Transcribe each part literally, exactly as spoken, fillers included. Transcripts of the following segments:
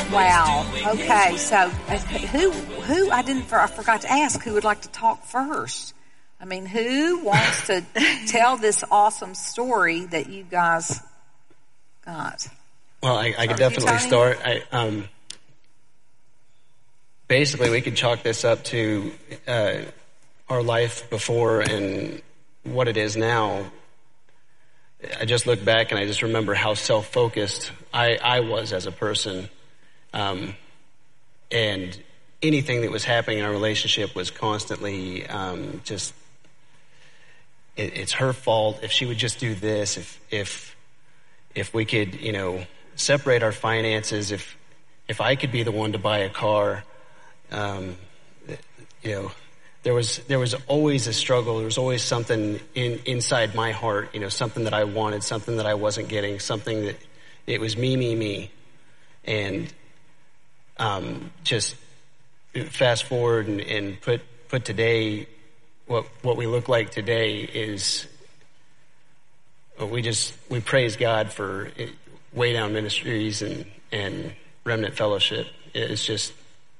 Wow. Okay. So, uh, who, who, I didn't, I forgot to ask who would like to talk first. I mean, who wants to tell this awesome story that you guys got? Well, I, I could definitely start. I, um, basically, we could chalk this up to uh, our life before and what it is now. I just look back and I just remember how self-focused I, I was as a person. Um, and anything that was happening in our relationship was constantly um, just, it, it's her fault. If she would just do this, if, if, if we could, you know, separate our finances, if, if I could be the one to buy a car, um, you know, there was, there was always a struggle. There was always something in, inside my heart, you know, something that I wanted, something that I wasn't getting, something that it was me, me, me. And, um, just fast forward and, and put, put today, what, what we look like today is, we just, we praise God for Way Down Ministries and, and Remnant Fellowship. It's just,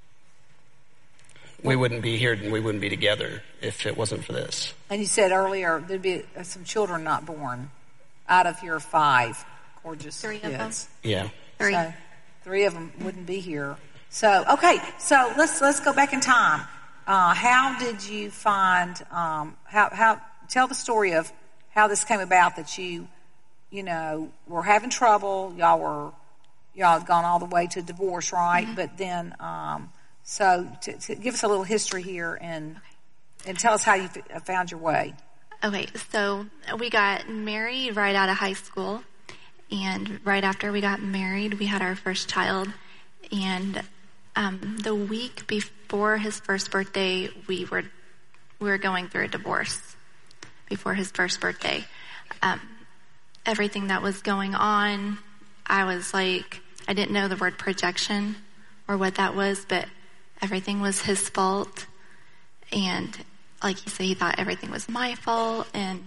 we wouldn't be here and we wouldn't be together if it wasn't for this. And you said earlier there'd be some children not born out of your five gorgeous three kids. Of them. Yeah. Three. So, three of them wouldn't be here. So, okay, so let's let's go back in time. Uh, how did you find, um, how, how, tell the story of how this came about that you, you know, were having trouble. Y'all were, y'all had gone all the way to divorce, right? Mm-hmm. But then, um, So to, to give us a little history here and and tell us how you f- found your way. Okay, so we got married right out of high school, and right after we got married, we had our first child. And um, the week before his first birthday, we were we were going through a divorce. Before his first birthday, um, everything that was going on, I was like, I didn't know the word projection or what that was, but everything was his fault. And like he said, he thought everything was my fault. And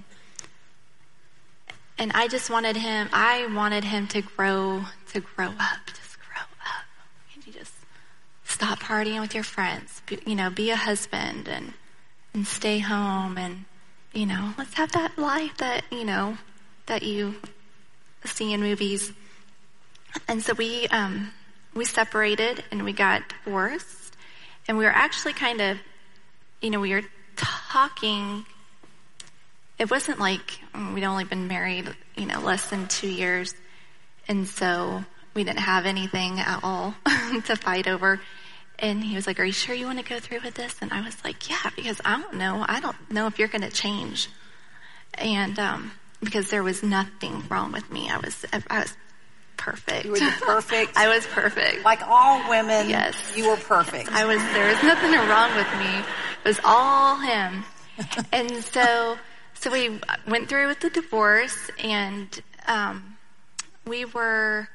and I just wanted him, I wanted him to grow, to grow up, just grow up. And you just stop partying with your friends, be, you know, be a husband and and stay home. And, you know, let's have that life that, you know, that you see in movies. And so we, um, we separated and we got divorced. And we were actually kind of, you know, we were talking. It wasn't like we'd only been married, you know, less than two years. And so we didn't have anything at all to fight over. And he was like, are you sure you want to go through with this? And I was like, yeah, because I don't know. I don't know if you're going to change. And um, because there was nothing wrong with me. I was, I was perfect. You were the perfect. I was perfect. Like all women, yes. You were perfect. I was, there was nothing wrong with me. It was all him. And so, so we went through with the divorce, and um, we were,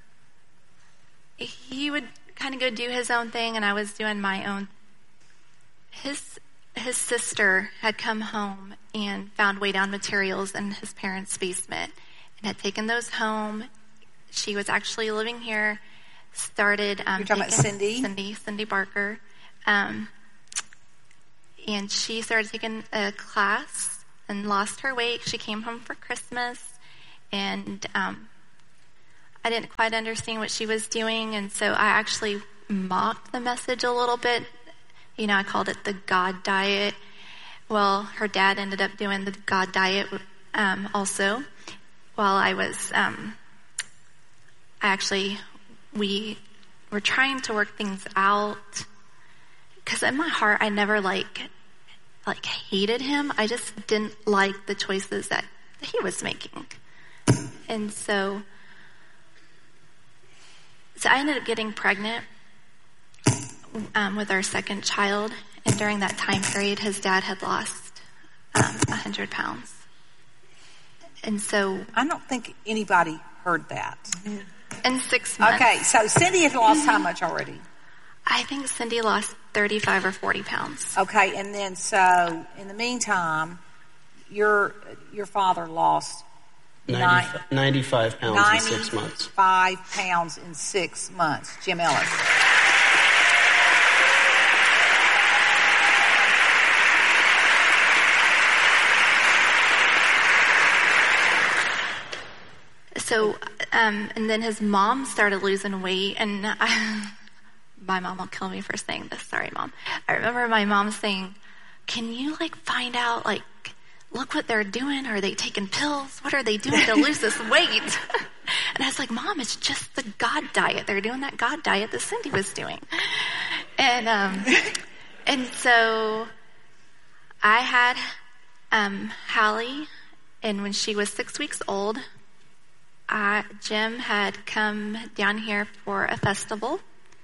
he would kind of go do his own thing, and I was doing my own. His, his sister had come home and found Way Down materials in his parents' basement and had taken those home. She was actually living here, started... Um, You're talking about Cindy? Cindy, Cindy Barker. Um, and she started taking a class and lost her weight. She came home for Christmas, and um, I didn't quite understand what she was doing, and so I actually mocked the message a little bit. You know, I called it the God diet. Well, her dad ended up doing the God diet um, also while I was... Um, Actually, we were trying to work things out because in my heart, I never like, like hated him. I just didn't like the choices that he was making. And so, so I ended up getting pregnant um, with our second child. And during that time period, his dad had lost um, one hundred pounds. And so... I don't think anybody heard that. Mm-hmm. In six months. Okay, so Cindy had lost how much already? I think Cindy lost thirty-five or forty pounds. Okay, and then so in the meantime, your your father lost ninety, ninety-five pounds in six months. ninety-five pounds in six months. Jim Ellis. So, um, and then his mom started losing weight, and I, my mom will kill me for saying this. Sorry, Mom. I remember my mom saying, can you, like, find out, like, look what they're doing. Are they taking pills? What are they doing to lose this weight? And I was like, Mom, it's just the God diet. They're doing that God diet that Cindy was doing. And, um, and so I had, um, Hallie, and when she was six weeks old, uh, Jim had come down here for a festival,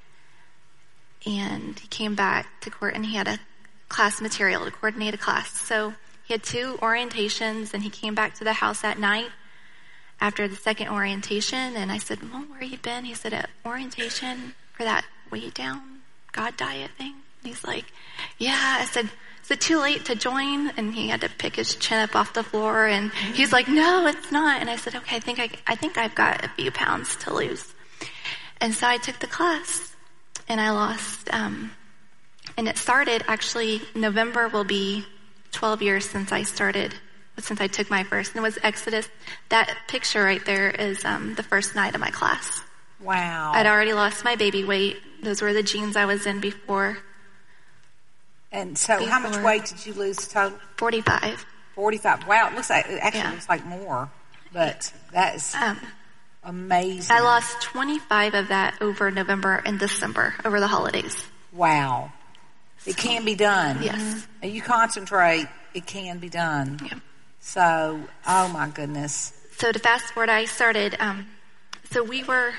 and he came back to court, and he had a class material to coordinate a class. So he had two orientations, and he came back to the house at night after the second orientation, and I said, well, where you been? He said, at orientation for that weight down God diet thing. And he's like, yeah. I said, is it too late to join? And he had to pick his chin up off the floor, and he's like, no, it's not. And I said, okay, I think I, I think I've got a few pounds to lose. And so I took the class, and I lost, um, and it started, actually, November will be twelve years since I started, since I took my first. And it was Exodus. That picture right there is um, the first night of my class. Wow. I'd already lost my baby weight. Those were the jeans I was in before. And so before. How much weight did you lose total? forty-five. forty-five. Wow, it looks like, it actually Yeah. looks like more. But that is Um, amazing. I lost twenty-five of that over November and December, over the holidays. Wow. It can be done. Yes. And you concentrate, it can be done. Yeah. So, oh my goodness. So to fast forward, I started, um, so we were,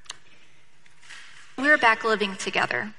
we were back living together.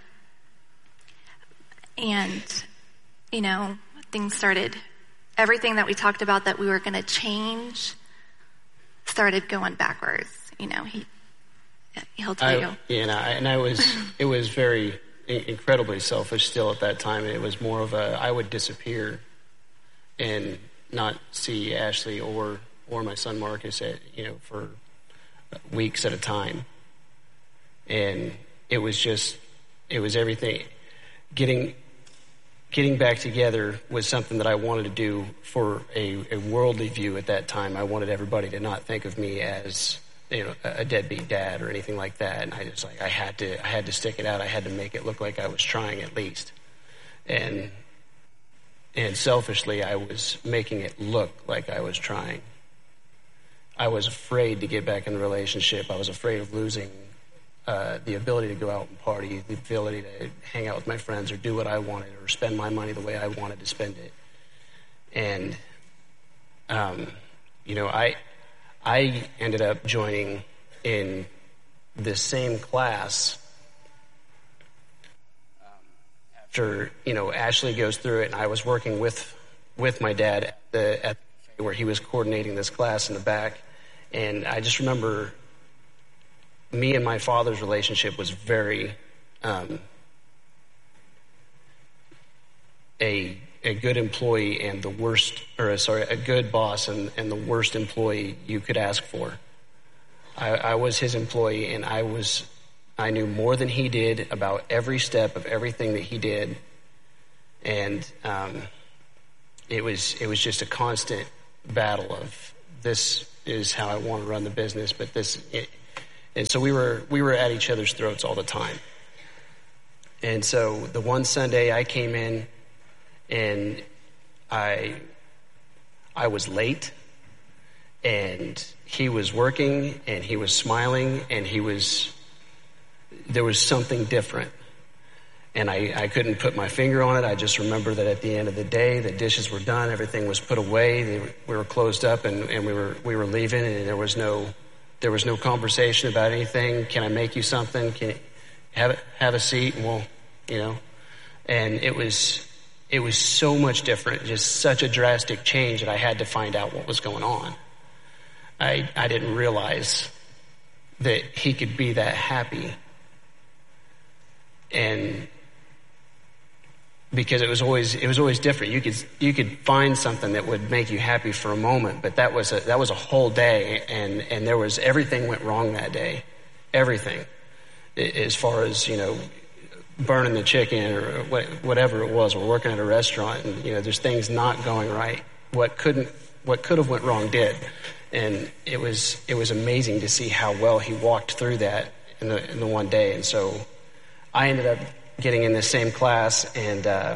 And, you know, things started, everything that we talked about that we were going to change started going backwards. You know, he, he'll tell I, you. Yeah, and I, and I was, it was very incredibly selfish still at that time. It was more of a, I would disappear and not see Ashley or, or my son Marcus at, you know, for weeks at a time. And it was just, it was everything. Getting, getting back together was something that I wanted to do for a, a worldly view at that time. I wanted everybody to not think of me as, you know, a deadbeat dad or anything like that. And I just like, I had to, I had to stick it out. I had to make it look like I was trying at least. And, and selfishly, I was making it look like I was trying. I was afraid to get back in the relationship. I was afraid of losing uh, the ability to go out and party, the ability to hang out with my friends or do what I wanted or spend my money the way I wanted to spend it. And, um, you know, I, I ended up joining in this same class um, after, you know, Ashley goes through it, and I was working with with my dad at the, at where he was coordinating this class in the back. And I just remember me and my father's relationship was very um, a a good employee and the worst, or sorry, a good boss and, and the worst employee you could ask for. I, I was his employee, and I was, I knew more than he did about every step of everything that he did. And um, it was, it was just a constant battle of, this is how I want to run the business, but this, it, and so we were, we were at each other's throats all the time. And so the one Sunday I came in, and I I was late, and he was working, and he was smiling, and he was, there was something different. And I, I couldn't put my finger on it. I just remember that at the end of the day, the dishes were done, everything was put away, they were, we were closed up, and, and we were we were leaving, and there was no there was no conversation about anything. Can I make you something? Can you have it, have a seat, and we'll, you know. And it was it was so much different, just such a drastic change that I had to find out what was going on. I I didn't realize that he could be that happy. And because it was always it was always different. You could you could find something that would make you happy for a moment, but that was a that was a whole day, and and there was everything went wrong that day, everything, as far as, you know, burning the chicken or whatever it was. We're working at a restaurant, and, you know, there's things not going right. What couldn't what could have went wrong did, and it was it was amazing to see how well he walked through that in the in the one day. And so I ended up getting in the same class, and uh,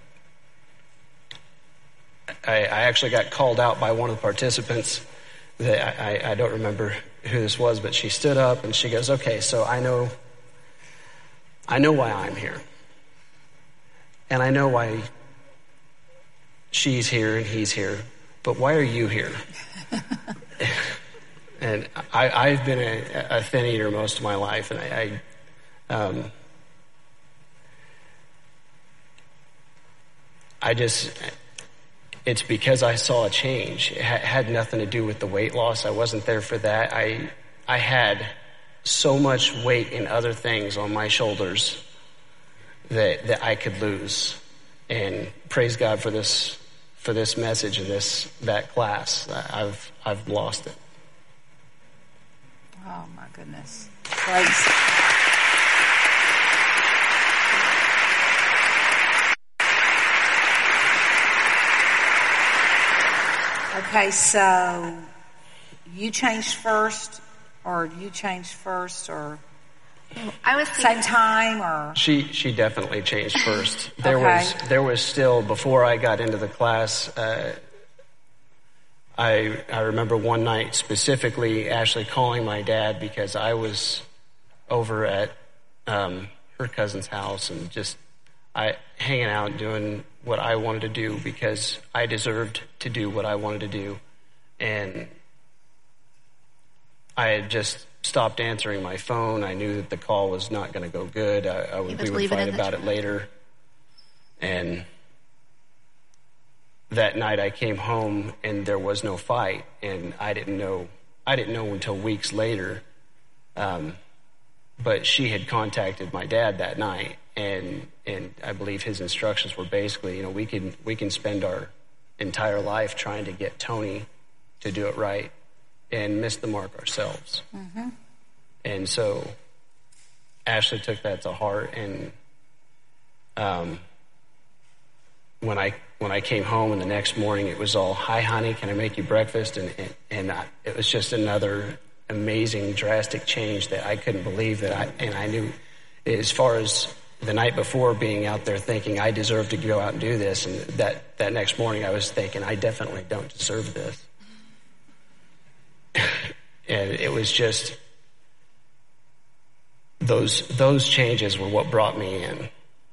I, I actually got called out by one of the participants. That I, I don't remember who this was, but she stood up and she goes, "Okay, so I know, I know why I'm here, and I know why she's here and he's here, but why are you here?" And I, I've been a, a thin eater most of my life, and I. I um, I just, it's because I saw a change. It ha- had nothing to do with the weight loss. I wasn't there for that. I, I had so much weight in other things on my shoulders that, that I could lose. And praise God for this, for this message and this, that class. I've, I've lost it. Oh my goodness. Praise. Okay, so you changed first, or you changed first, or I was same time, or she she definitely changed first. There Okay. was there was still, before I got into the class, uh, I I remember one night specifically Ashley calling my dad because I was over at um, her cousin's house and just I hanging out doing what I wanted to do because I deserved to do what I wanted to do. And I had just stopped answering my phone. I knew that the call was not going to go good. I, I would, we would fight about it later. And that night I came home and there was no fight. And I didn't know, I didn't know until weeks later. Um, but she had contacted my dad that night. And and I believe his instructions were basically, you know, we can we can spend our entire life trying to get Tony to do it right and miss the mark ourselves. Mm-hmm. And so Ashley took that to heart. And um, when I when I came home and the next morning, it was all, "Hi, honey, can I make you breakfast?" And and, and I, it was just another amazing, drastic change that I couldn't believe that I and I knew as far as the night before being out there thinking I deserve to go out and do this, and that, that next morning I was thinking I definitely don't deserve this. And it was just those those changes were what brought me in.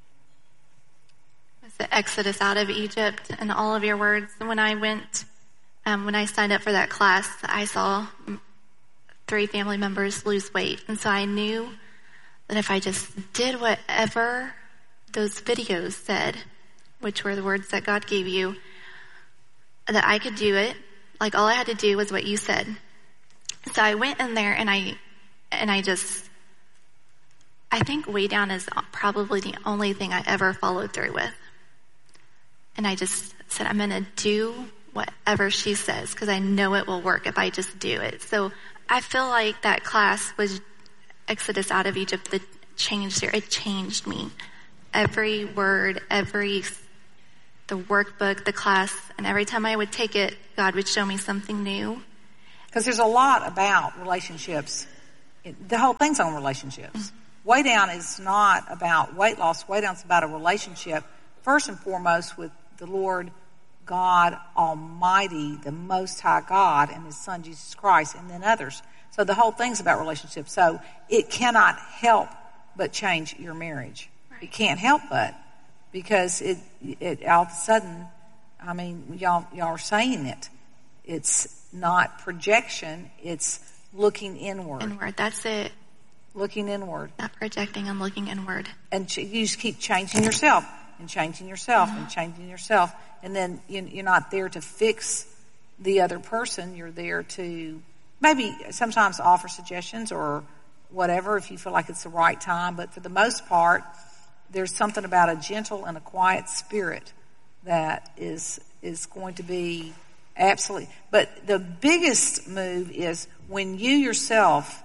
It's the exodus out of Egypt and all of your words. When I went, um, when I signed up for that class, I saw three family members lose weight, and so I knew that if I just did whatever those videos said, which were the words that God gave you, that I could do it. Like all I had to do was what you said. So I went in there and I, and I just, I think weigh down is probably the only thing I ever followed through with. And I just said, I'm going to do whatever she says because I know it will work if I just do it. So I feel like that class was Exodus out of Egypt, that changed her. It changed me. Every word, every, the workbook, the class, and every time I would take it, God would show me something new. Because there's a lot about relationships. It, the whole thing's on relationships. Mm-hmm. Weigh down is not about weight loss. Weigh down is about a relationship, first and foremost, with the Lord God Almighty, the Most High God, and His Son, Jesus Christ, and then others. So the whole thing's about relationships. So it cannot help but change your marriage. Right. It can't help but, because it, it all of a sudden, I mean, y'all, y'all are saying it. It's not projection. It's looking inward. Inward. That's it. Looking inward. Not projecting and looking inward. And ch- you just keep changing yourself and changing yourself mm-hmm. and changing yourself. And then you, you're not there to fix the other person. You're there to maybe sometimes offer suggestions or whatever if you feel like it's the right time. But for the most part, there's something about a gentle and a quiet spirit that is is going to be absolutely. But the biggest move is when you yourself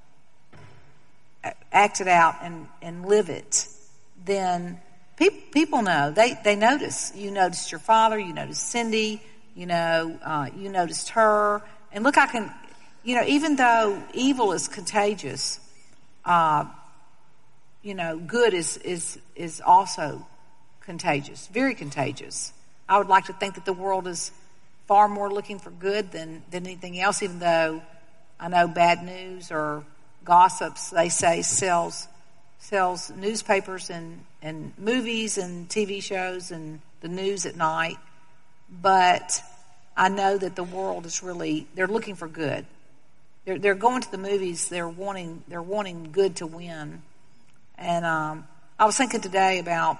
act it out and, and live it, then pe- people know. They they notice. You noticed your father. You noticed Cindy. You know, uh, you noticed her. And look, I can, you know, even though evil is contagious, uh, you know, good is is is also contagious, very contagious. I would like to think that the world is far more looking for good than, than anything else, even though I know bad news or gossips, they say, sells sells newspapers and, and movies and T V shows and the news at night. But I know that the world is really, they're looking for good. They're, they're going to the movies, they're wanting they're wanting good to win. And um, I was thinking today about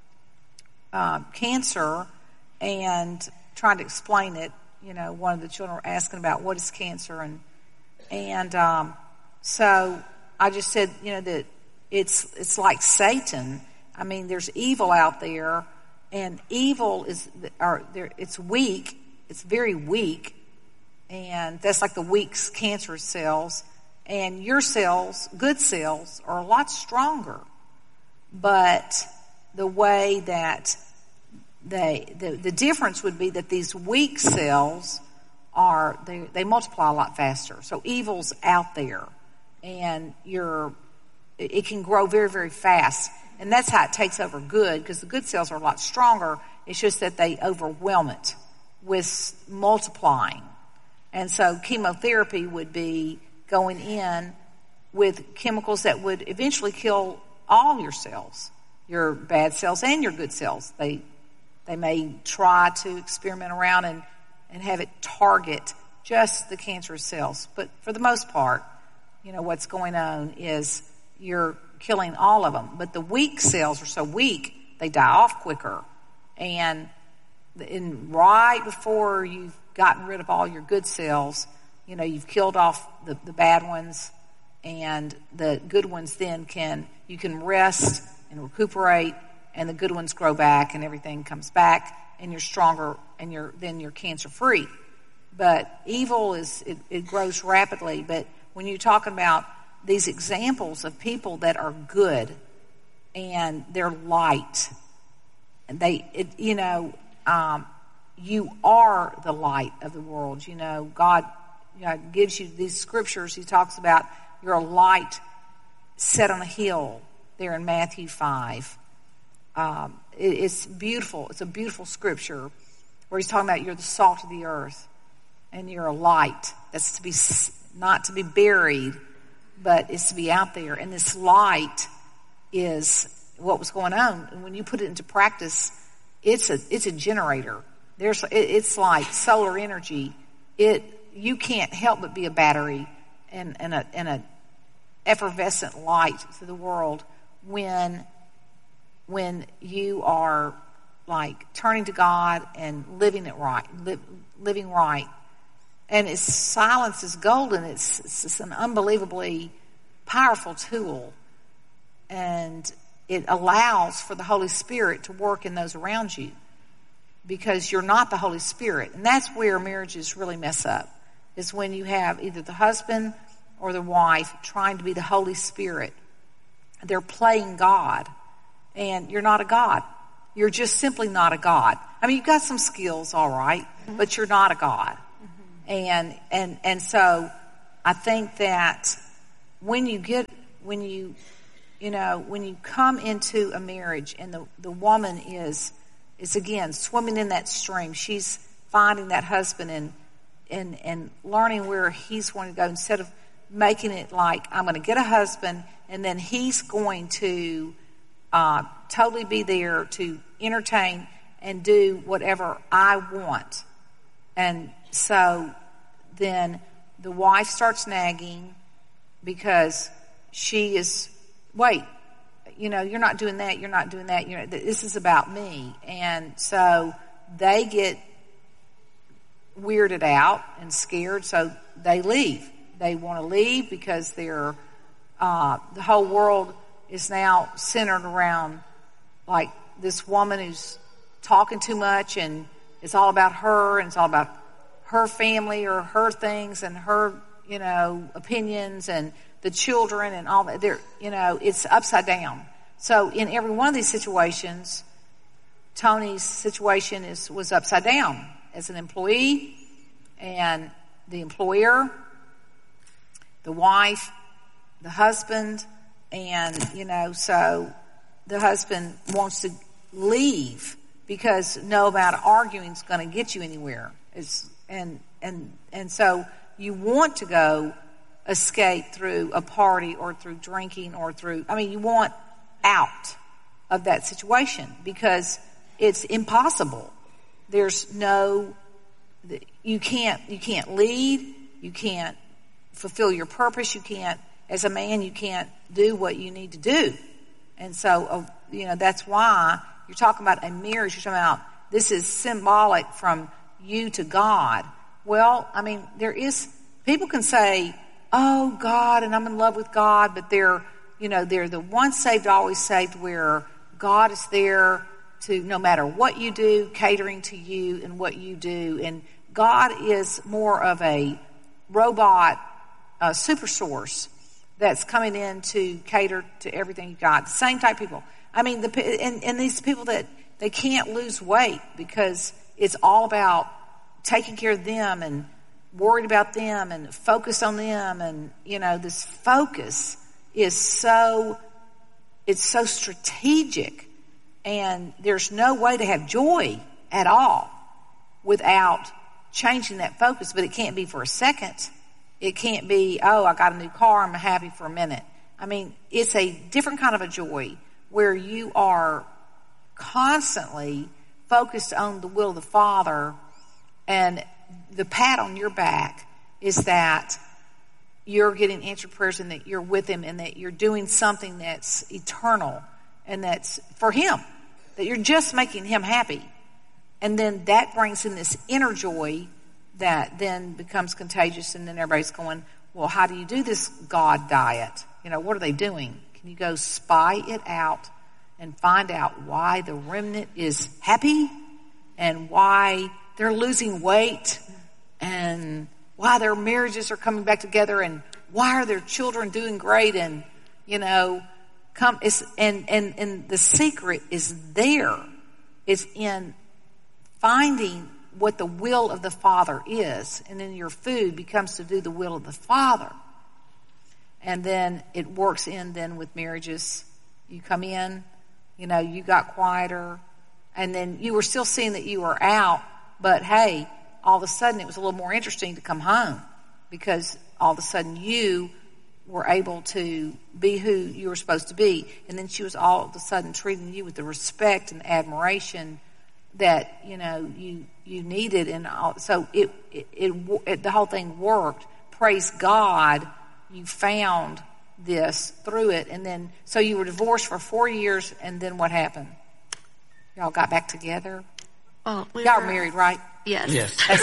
uh, cancer and trying to explain it. You know, one of the children were asking about what is cancer, and and um, so I just said, you know, that it's it's like Satan. I mean, there's evil out there, and evil is, or there, it's weak. It's very weak, and that's like the weak cancer cells. And your cells, good cells, are a lot stronger. But the way that they, the, the difference would be that these weak cells are, they, they multiply a lot faster. So evil's out there, and you're, it can grow very, very fast. And that's how it takes over good, because the good cells are a lot stronger. It's just that they overwhelm it with multiplying. And so chemotherapy would be going in with chemicals that would eventually kill all your cells, your bad cells and your good cells. They they may try to experiment around and, and have it target just the cancerous cells. But for the most part, you know, what's going on is you're killing all of them. But the weak cells are so weak, they die off quicker. And in right before you've gotten rid of all your good cells, you know, you've killed off the, the bad ones, and the good ones then can, you can rest and recuperate, and the good ones grow back and everything comes back, and you're stronger, and you're, then you're cancer free. But evil is, it, it grows rapidly. But when you're talking about these examples of people that are good and they're light, and they, it, you know, um, you are the light of the world. You know, God, you know, gives you these scriptures. He talks about you're a light set on a hill there in Matthew five. Um, it, it's beautiful. It's a beautiful scripture where he's talking about you're the salt of the earth and you're a light that's to be, not to be buried, but it's to be out there. And this light is what was going on. And when you put it into practice, it's a, it's a generator. There's, it, it's like solar energy. It, you can't help but be a battery and, and a, and a effervescent light to the world when, when you are like turning to God and living it right, li- living right. And it's, silence is golden. It's, it's, it's an unbelievably powerful tool. And it allows for the Holy Spirit to work in those around you, because you're not the Holy Spirit. And that's where marriages really mess up, is when you have either the husband or the wife trying to be the Holy Spirit. They're playing God, and you're not a God. You're just simply not a God. I mean, you've got some skills, all right, mm-hmm. but you're not a God. Mm-hmm. And, and, and so I think that when you get, when you, you know, when you come into a marriage and the, the woman is, is again swimming in that stream, she's finding that husband and, and, and learning where he's wanting to go, instead of making it like, I'm going to get a husband and then he's going to uh, totally be there to entertain and do whatever I want. And so then the wife starts nagging because she is, wait, you know, you're not doing that, you're not doing that, you know, this is about me. And so they get weirded out and scared, so they leave. They want to leave because they're, uh, the whole world is now centered around like this woman who's talking too much and it's all about her and it's all about her family or her things and her, you know, opinions and the children and all that. They're, you know, it's upside down. So in every one of these situations, Tony's situation is was upside down as an employee and the employer, the wife, the husband, and, you know, so the husband wants to leave because no amount of arguing is going to get you anywhere. It's, and, and, and so you want to go escape through a party or through drinking or through, I mean, you want out of that situation because it's impossible. There's no, you can't, you can't lead, you can't fulfill your purpose, you can't, as a man, you can't do what you need to do. And so, uh, you know, that's why you're talking about a marriage, you're talking about this is symbolic from you to God. Well, I mean, there is, people can say, oh, God, and I'm in love with God, but they're, you know, they're the once saved, always saved, where God is there to, no matter what you do, catering to you and what you do. And God is more of a robot, uh, super source that's coming in to cater to everything you got. The same type of people. I mean, the, and, and these people that they can't lose weight because it's all about taking care of them and worried about them and focused on them. And, you know, this focus is so, it's so strategic. And there's no way to have joy at all without changing that focus. But it can't be for a second. It can't be, oh, I got a new car, I'm happy for a minute. I mean, it's a different kind of a joy where you are constantly focused on the will of the Father, and the pat on your back is that you're getting answered prayers and that you're with Him and that you're doing something that's eternal and that's for Him, that you're just making Him happy. And then that brings in this inner joy that then becomes contagious, and then everybody's going, well, how do you do this God diet? You know, what are they doing? Can you go spy it out and find out why the remnant is happy and why they're losing weight and why their marriages are coming back together and why are their children doing great? And, you know, come, it's, and, and, and the secret is there. It's in finding what the will of the Father is, and then your food becomes to do the will of the Father. And then it works in then with marriages. You come in, you know, you got quieter, and then you were still seeing that you were out, but hey, all of a sudden it was a little more interesting to come home because all of a sudden you were able to be who you were supposed to be. And then she was all of a sudden treating you with the respect and admiration that, you know, you, you needed. And all, so it, it, it, it, the whole thing worked. Praise God, you found this through it. And then, so you were divorced for four years, and then what happened? Y'all got back together? Well, we Y'all were were married, right? Yes. Yes. That's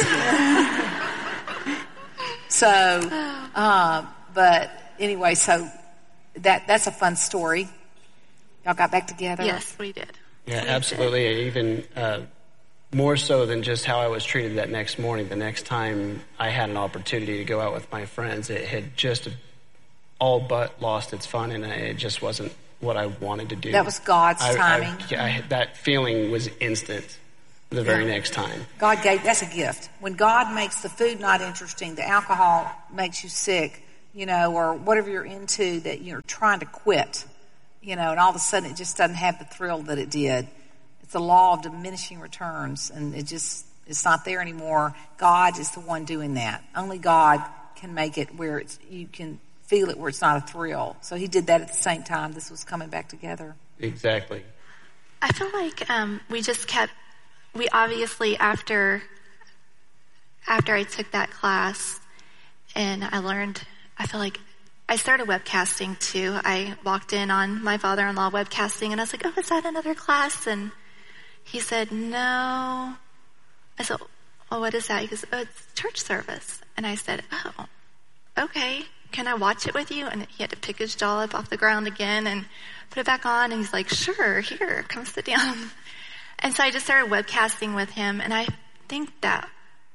good. So, uh, but anyway, so that, that's a fun story. Y'all got back together? Yes, we did. Yeah, We absolutely. did. Even uh, more so than just how I was treated that next morning. The next time I had an opportunity to go out with my friends, it had just all but lost its fun, and it just wasn't what I wanted to do. That was God's I, timing. I, I, that feeling was instant the very Yeah. next time. God gave, that's a gift. When God makes the food not interesting, the alcohol makes you sick, you know, or whatever you're into that you're trying to quit, you know, and all of a sudden it just doesn't have the thrill that it did. It's the law of diminishing returns, and it just, it's not there anymore. God is the one doing that. Only God can make it where it's, you can feel it where it's not a thrill. So He did that at the same time this was coming back together. Exactly. I feel like um, we just kept, we obviously, after after I took that class and I learned, I feel like I started webcasting too. I walked in on my father-in-law webcasting, and I was like, oh, is that another class? And he said, no. I said, oh, what is that? He goes, oh, it's church service. And I said, oh, okay. can I watch it with you? And he had to pick his jaw up off the ground again and put it back on. And he's like, sure, here, come sit down. And so I just started webcasting with him. And I think that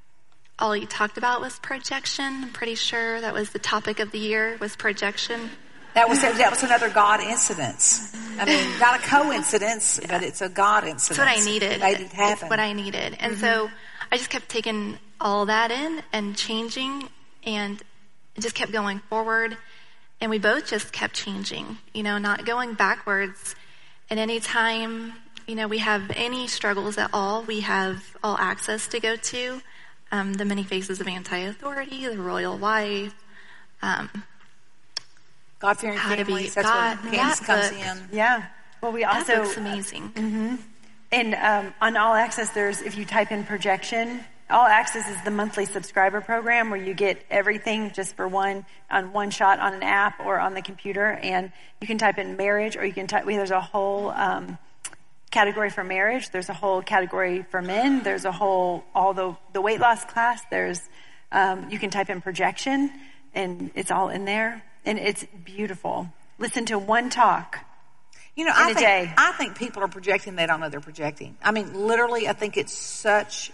all he talked about was projection. I'm pretty sure that was the topic of the year, was projection. That was that was another God incidence. I mean, not a coincidence, but it's a God incidence. It's what I needed. It made it happen. It's what I needed. And mm-hmm. so I just kept taking all that in and changing, and it just kept going forward. And we both just kept changing, you know, not going backwards. And any time, you know, we have any struggles at all, we have all access to go to. Um, the Many Faces of Anti-Authority, The Royal Wife, um, God-fearing How to families. Be That's God. where Candace That comes book. in. Yeah. Well, we also. That book's amazing. Mm-hmm. And um, on All Access, there's, if you type in projection, All Access is the monthly subscriber program where you get everything just for one, on one shot on an app or on the computer. And you can type in marriage, or you can type, there's a whole um, category for marriage. There's a whole category for men. There's a whole, all the, the weight loss class. There's, um, you can type in projection, and it's all in there. And it's beautiful. Listen to one talk. You know, in I a think day. I think people are projecting. They don't know they're projecting. I mean, literally, I think it's such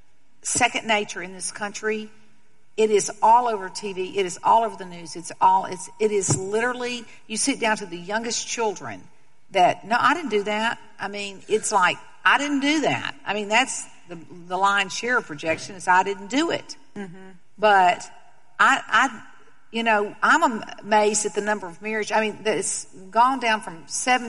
second nature in this country. It is all over T V. It is all over the news. It's all. It's. It is literally. You sit down to the youngest children. That no, I didn't do that. I mean, it's like I didn't do that. I mean, that's the the lion's share of projection is I didn't do it. Mm-hmm. But I. I You know, I'm amazed at the number of marriages. I mean, it's gone down from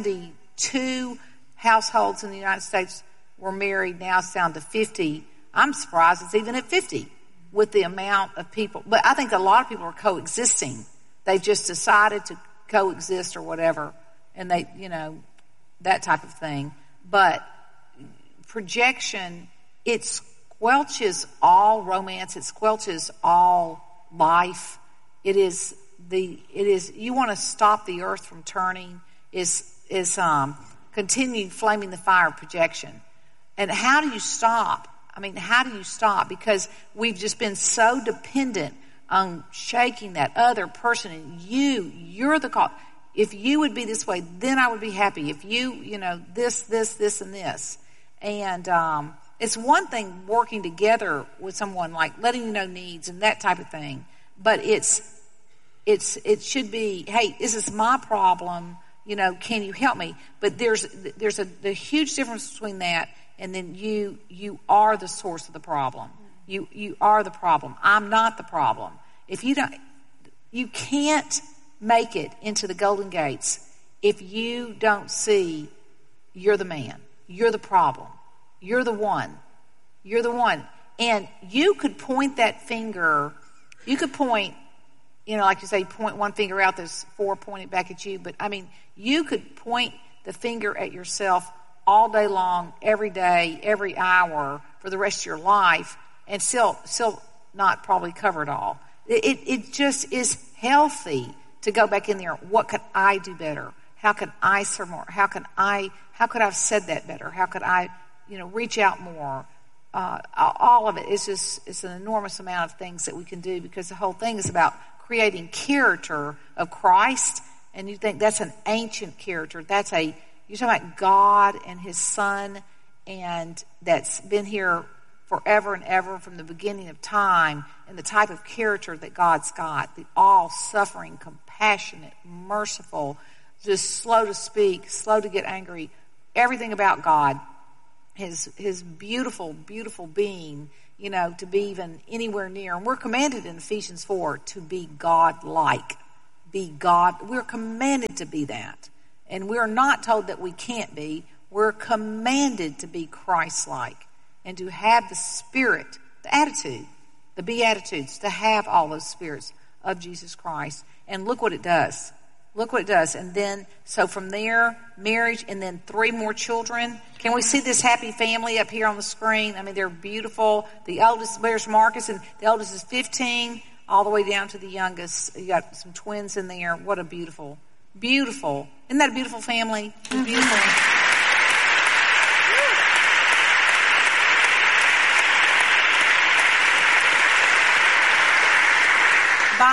seventy-two households in the United States were married. Now it's down to fifty. I'm surprised it's even at fifty with the amount of people. But I think a lot of people are coexisting. They've just decided to coexist or whatever. And they, you know, that type of thing. But projection, it squelches all romance. It squelches all life. It is the, it is, you want to stop the earth from turning is, is, um, continued flaming the fire of projection. And how do you stop? I mean, how do you stop? Because we've just been so dependent on shaking that other person, and you, you're the cause. If you would be this way, then I would be happy. If you, you know, this, this, this, and this. And, um, it's one thing working together with someone, like letting you know needs and that type of thing. But it's, it's, it should be, hey, this is my problem. You know, can you help me? But there's, there's a, a huge difference between that and then you, you are the source of the problem. You, you are the problem. I'm not the problem. If you don't, you can't make it into the Golden Gates if you don't see you're the man. You're the problem. You're the one. You're the one. And you could point that finger. You could point, you know, like you say, point one finger out, there's four pointed back at you. But, I mean, you could point the finger at yourself all day long, every day, every hour, for the rest of your life, and still still not probably cover it all. It, it, it just is healthy to go back in there. What could I do better? How could I serve more? How can I, how could I have said that better? How could I, you know, reach out more? Uh, all of it is just, it's an enormous amount of things that we can do, because the whole thing is about creating character of Christ. And you think that's an ancient character. That's a, you're talking about God and his son, and that's been here forever and ever from the beginning of time, and the type of character that God's got, the all-suffering, compassionate, merciful, just slow to speak, slow to get angry, everything about God. His his beautiful, beautiful being, you know, to be even anywhere near. And we're commanded in Ephesians four to be God-like. Be God. We're commanded to be that. And we're not told that we can't be. We're commanded to be Christ-like and to have the spirit, the attitude, the Beatitudes, to have all those spirits of Jesus Christ. And look what it does. Look what it does. And then, so from there, marriage, and then three more children. Can we see this happy family up here on the screen? I mean, they're beautiful. The eldest, there's Marcus, and the eldest is fifteen, all the way down to the youngest. You got some twins in there. What a beautiful, beautiful. Isn't that a beautiful family? Mm-hmm. Beautiful.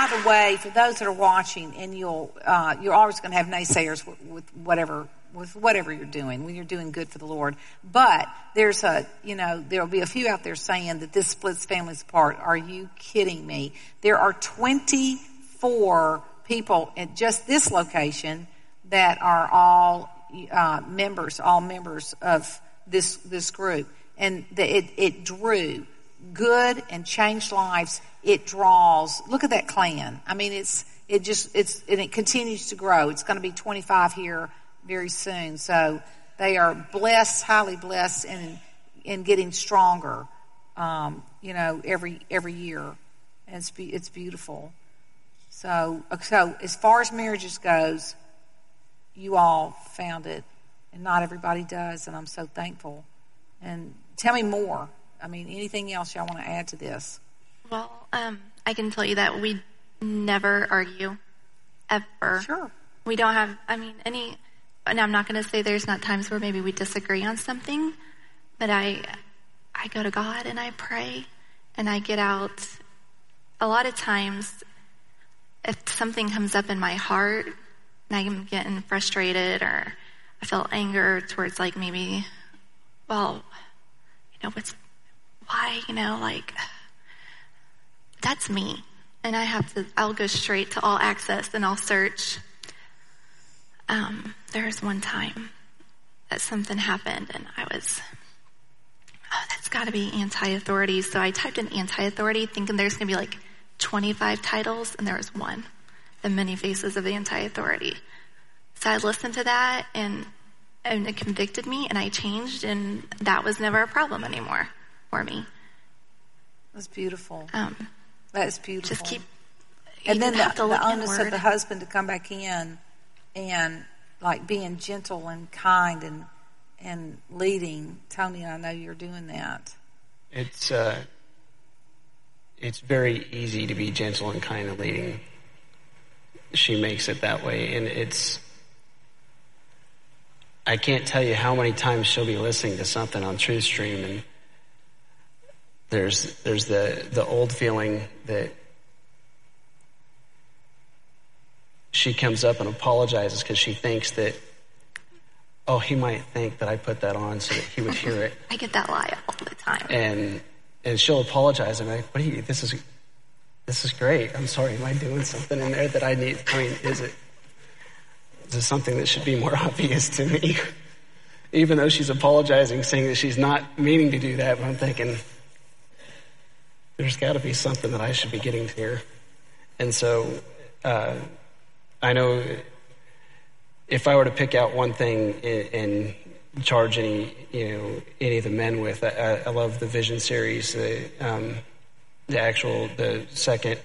by the way, for those that are watching, and you'll uh, you're always going to have naysayers with, with whatever with whatever you're doing when you're doing good for the Lord. But there's a you know there'll be a few out there saying that this splits families apart. Are you kidding me? There are twenty-four people at just this location that are all uh, members, all members of this this group, and the, it it drew good and changed lives. It draws. Look at that clan. I mean, it's it just it's and it continues to grow. It's going to be twenty-five here very soon. So they are blessed, highly blessed, and in getting stronger. Um, you know, every every year, and it's be, it's beautiful. So so as far as marriages goes, you all found it, and not everybody does, and I'm so thankful. And tell me more. I mean, anything else y'all want to add to this? Well, um, I can tell you that we never argue, ever. Sure. We don't have, I mean, any, and I'm not going to say there's not times where maybe we disagree on something, but I, I go to God and I pray and I get out. A lot of times, if something comes up in my heart and I'm getting frustrated or I feel anger towards like maybe, well, you know, what's, why, you know, like, that's me. And I have to, I'll go straight to All Access and I'll search. Um, there was one time that something happened and I was, oh, that's got to be anti-authority. So I typed in anti-authority thinking there's going to be like twenty-five titles, and there was one, The Many Faces of Anti-Authority. So I listened to that and, and it convicted me and I changed, and that was never a problem anymore for me. That's beautiful. Um, That's beautiful. Just keep, and then the, the onus inward. of the husband to come back in and like being gentle and kind and and leading. Tony, I know you're doing that. It's uh, it's very easy to be gentle and kind and leading. She makes it that way, and it's. I can't tell you how many times she'll be listening to something on TruthStream, and there's there's the the old feeling that she comes up and apologizes because she thinks that, oh, he might think that I put that on so that he would hear it. I get that lie all the time. And and she'll apologize. I'm like, what are you? This is this is great. I'm sorry. Am I doing something in there that I need? I mean, is it is it something that should be more obvious to me? Even though she's apologizing, saying that she's not meaning to do that, but I'm thinking, there's got to be something that I should be getting here. And so uh, I know if I were to pick out one thing and, and charge any, you know, any of the men with, I, I love the Vision series, the, um, the actual, the second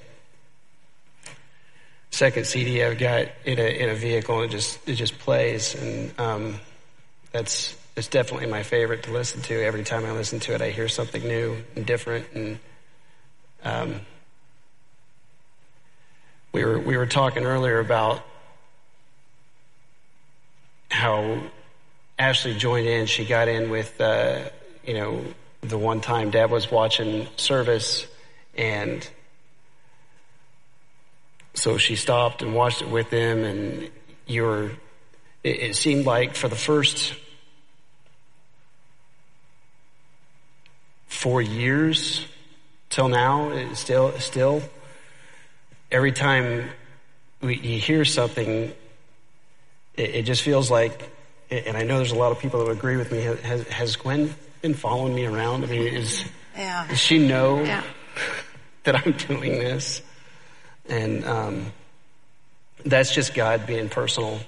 second C D I've got in a in a vehicle, and it just it just plays, and um, that's it's definitely my favorite to listen to. Every time I listen to it, I hear something new and different, and um, we were we were talking earlier about how Ashley joined in. She got in with uh, you know the one time Dad was watching service, and so she stopped and watched it with him, and you were. It, it seemed like for the first four years till now, it still, still, every time we, you hear something, it, it just feels like. And I know there's a lot of people that would agree with me. Has, has Gwen been following me around? I mean, is yeah. does she know yeah. that I'm doing this? And um, that's just God being personal